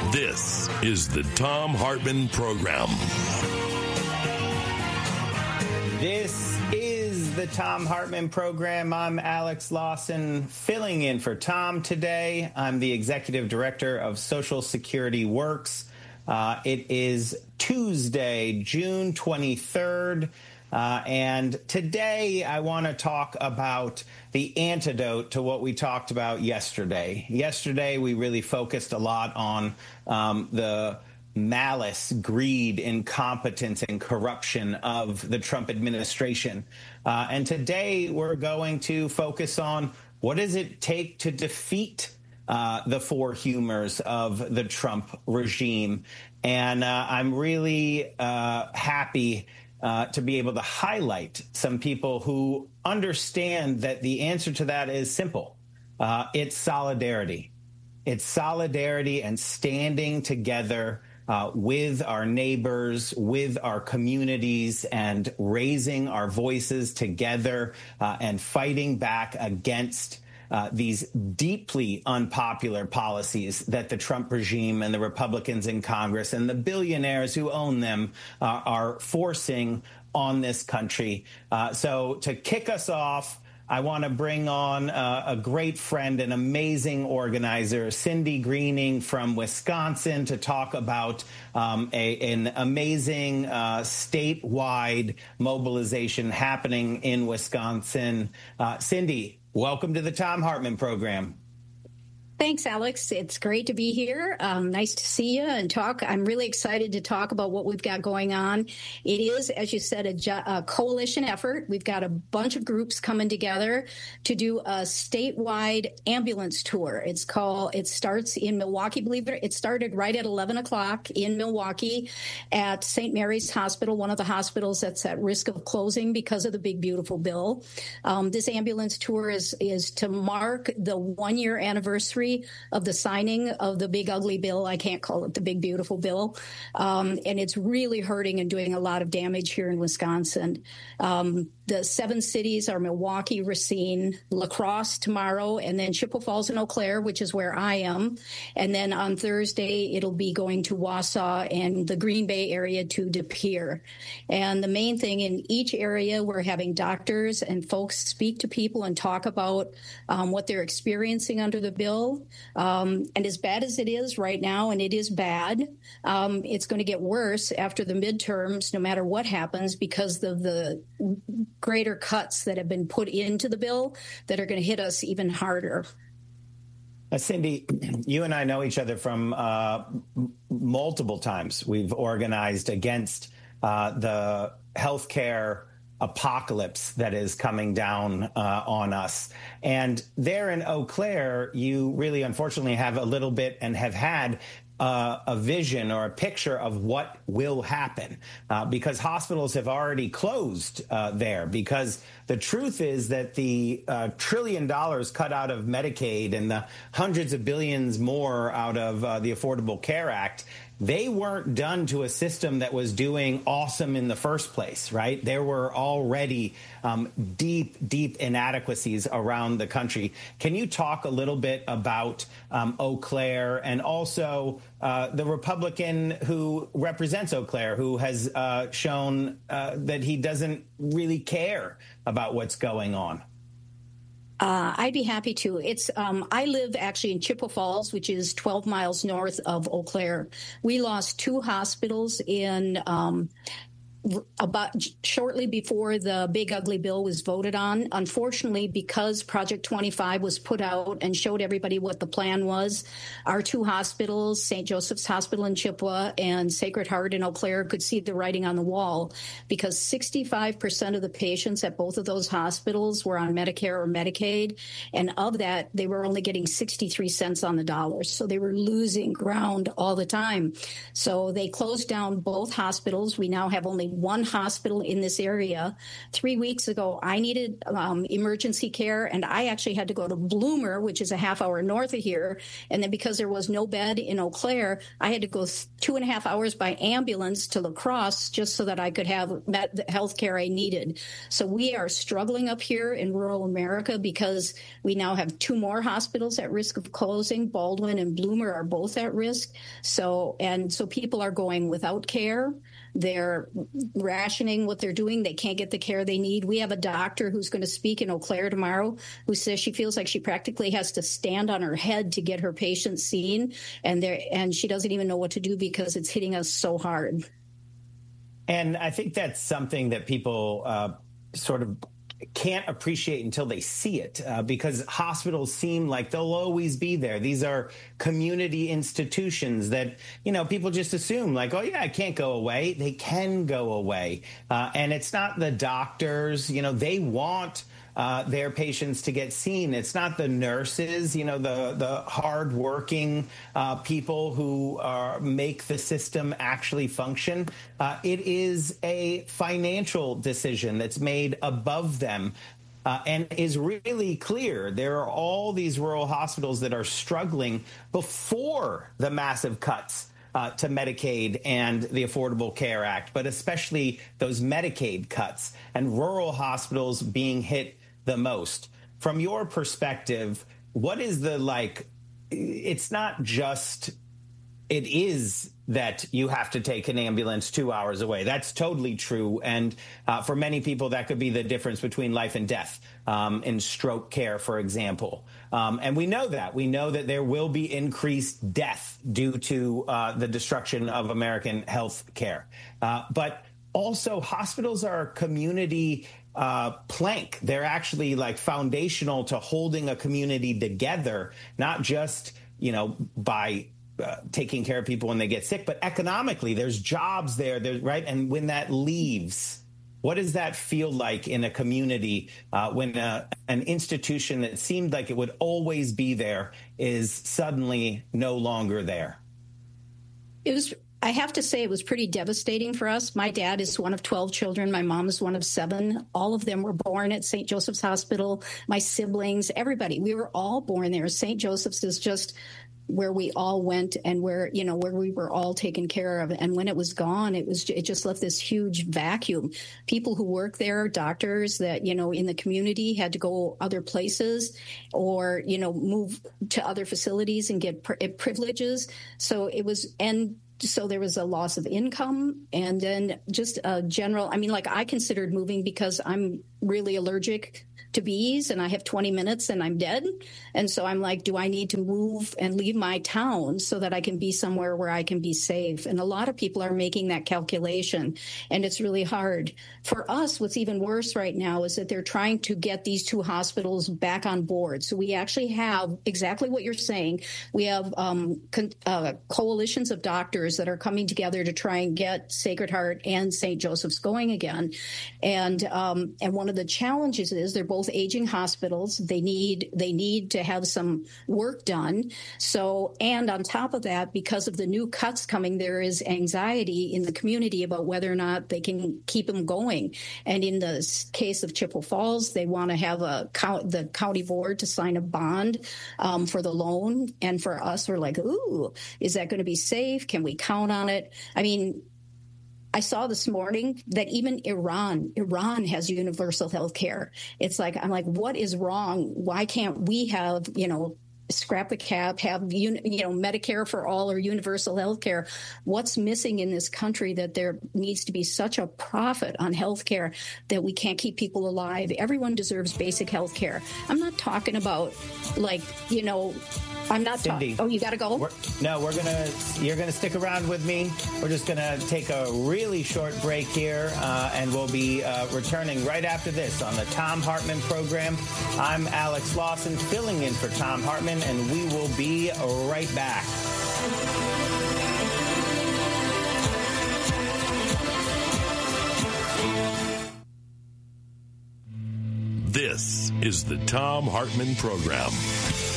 This is the Thom Hartmann Program. This is the Thom Hartmann Program. I'm Alex Lawson, filling in for Tom today. I'm the Executive Director of Social Security Works. It is Tuesday, June 23rd. And today I want to talk about the antidote to what we talked about yesterday. Yesterday, we really focused a lot on the malice, greed, incompetence, and corruption of the Trump administration. And today we're going to focus on what does it take to defeat the four humors of the Trump regime. And I'm really happy to be able to highlight some people who understand that the answer to that is simple. It's solidarity. It's solidarity and standing together with our neighbors, with our communities, and raising our voices together and fighting back against these deeply unpopular policies that the Trump regime and the Republicans in Congress and the billionaires who own them are forcing on this country. So to kick us off, I want to bring on a great friend, an amazing organizer, Cindy Greening from Wisconsin, to talk about an amazing statewide mobilization happening in Wisconsin. Cindy, welcome to the Thom Hartmann Program. Thanks, Alex. It's great to be here. Nice to see you and talk. I'm really excited to talk about what we've got going on. It is, as you said, a coalition effort. We've got a bunch of groups coming together to do a statewide ambulance tour. It starts in Milwaukee. Believe it, it started right at 11 o'clock in Milwaukee at St. Mary's Hospital, one of the hospitals that's at risk of closing because of the Big Beautiful Bill. This ambulance tour is to mark the 1-year anniversary of the signing of the Big Ugly Bill. I can't call it the Big Beautiful Bill. And it's really hurting and doing a lot of damage here in Wisconsin. The 7 cities are Milwaukee, Racine, La Crosse tomorrow, and then Chippewa Falls and Eau Claire, which is where I am. And then on Thursday, it'll be going to Wausau and the Green Bay area to De Pere. And the main thing in each area, we're having doctors and folks speak to people and talk about what they're experiencing under the bill. And as bad as it is right now, and it is bad, it's going to get worse after the midterms, no matter what happens, because of the greater cuts that have been put into the bill that are going to hit us even harder. Cindy, you and I know each other from multiple times. We've organized against the healthcare apocalypse that is coming down on us. And there in Eau Claire, you really unfortunately have a little bit and have had a vision or a picture of what will happen because hospitals have already closed there, because the truth is that the $1 trillion cut out of Medicaid and the hundreds of billions more out of the Affordable Care Act, they weren't done to a system that was doing awesome in the first place, right? There were already deep inadequacies around the country. Can you talk a little bit about Eau Claire and also the Republican who represents Eau Claire, who has shown that he doesn't really care about what's going on? I'd be happy to. I live actually in Chippewa Falls, which is 12 miles north of Eau Claire. We lost 2 hospitals in about shortly before the Big Ugly Bill was voted on. Unfortunately, because Project 25 was put out and showed everybody what the plan was, our 2 hospitals, St. Joseph's Hospital in Chippewa and Sacred Heart in Eau Claire, could see the writing on the wall, because 65% of the patients at both of those hospitals were on Medicare or Medicaid, and of that, they were only getting 63 cents on the dollar. So they were losing ground all the time. So they closed down both hospitals. We now have only one hospital in this area. 3 weeks ago, I needed emergency care, and I actually had to go to Bloomer, which is a half hour north of here. And then because there was no bed in Eau Claire, I had to go 2.5 hours by ambulance to La Crosse just so that I could have the health care I needed. So we are struggling up here in rural America because we now have 2 more hospitals at risk of closing. Baldwin and Bloomer are both at risk. So people are going without care. They're rationing what they're doing. They can't get the care they need. We have a doctor who's going to speak in Eau Claire tomorrow who says she feels like she practically has to stand on her head to get her patients seen, and she doesn't even know what to do because it's hitting us so hard. And I think that's something that people sort of can't appreciate until they see it, because hospitals seem like they'll always be there. These are community institutions that, people just assume like, oh, yeah, it can't go away. They can go away. And it's not the doctors, they want their patients to get seen. It's not the nurses, the hardworking people who make the system actually function. It is a financial decision that's made above them. And is really clear. There are all these rural hospitals that are struggling before the massive cuts to Medicaid and the Affordable Care Act, but especially those Medicaid cuts and rural hospitals being hit the most. From your perspective, what is it's not just, it is that you have to take an ambulance 2 hours away. That's totally true. And for many people, that could be the difference between life and death in stroke care, for example. And we know that. We know that there will be increased death due to the destruction of American health care. But also, hospitals are a community plank. They're actually foundational to holding a community together, not just, by taking care of people when they get sick, but economically, there's jobs there, right? And when that leaves, what does that feel like in a community when an institution that seemed like it would always be there is suddenly no longer there? I have to say it was pretty devastating for us. My dad is one of 12 children. My mom is one of 7. All of them were born at St. Joseph's Hospital. My siblings, everybody, we were all born there. St. Joseph's is just where we all went and where we were all taken care of. And when it was gone, it just left this huge vacuum. People who work there, doctors that, in the community had to go other places or, move to other facilities and get privileges. So there was a loss of income and then just a general, I considered moving because I'm really allergic to bees and I have 20 minutes and I'm dead. And so I'm like, do I need to move and leave my town so that I can be somewhere where I can be safe? And a lot of people are making that calculation and it's really hard. For us, what's even worse right now is that they're trying to get these 2 hospitals back on board. So we actually have exactly what you're saying. We have coalitions of doctors that are coming together to try and get Sacred Heart and St. Joseph's going again. And one of the challenges is they're both aging hospitals. They need to have some work done. So, and on top of that, because of the new cuts coming, there is anxiety in the community about whether or not they can keep them going. And in the case of Chippewa Falls, they want to have the county board to sign a bond for the loan. And for us, we're like, ooh, is that going to be safe? Can we count on it? I saw this morning that even Iran has universal health care. I'm like, what is wrong? Why can't we have, scrap the cap, have, Medicare for all or universal health care? What's missing in this country that there needs to be such a profit on health care that we can't keep people alive? Everyone deserves basic health care. I'm not talking about I'm not Cindy. Oh, you got to go? You're going to stick around with me. We're just going to take a really short break here, and we'll be returning right after this on the Thom Hartmann program. I'm Alex Lawson, filling in for Thom Hartmann, and we will be right back. This is the Thom Hartmann program.